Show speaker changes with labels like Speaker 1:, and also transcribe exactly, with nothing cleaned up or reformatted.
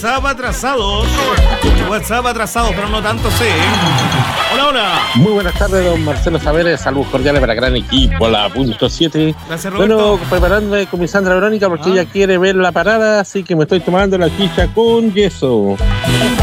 Speaker 1: WhatsApp atrasados. WhatsApp atrasados, pero no tanto, sí. Hola, hola.
Speaker 2: Muy buenas tardes, don Marcelo Saberes. Saludos cordiales para gran equipo, la punto siete.
Speaker 1: Gracias, Roberto.
Speaker 2: Bueno, preparándome con mi Sandra Verónica porque
Speaker 1: ah.
Speaker 2: ella quiere ver la parada, así que me estoy tomando la chicha con yeso.